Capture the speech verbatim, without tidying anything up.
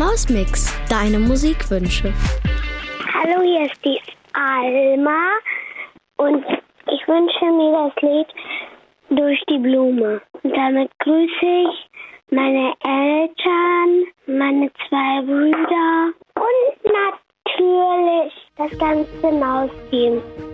Hausmix, deine Musikwünsche. Hallo, hier ist die Alma und ich wünsche mir das Lied Durch die Blume. Und damit grüße ich meine Eltern, meine zwei Brüder und natürlich das ganze Mausteam.